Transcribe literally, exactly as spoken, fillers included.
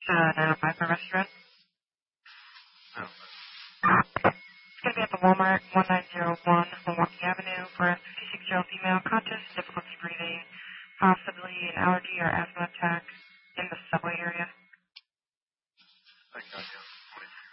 uh, nine oh five for restaurant. Oh. It's going to be at the Walmart, one nine zero one Milwaukee Avenue, for a fifty-six-year-old female, conscious, difficulty breathing, possibly an allergy or asthma attack.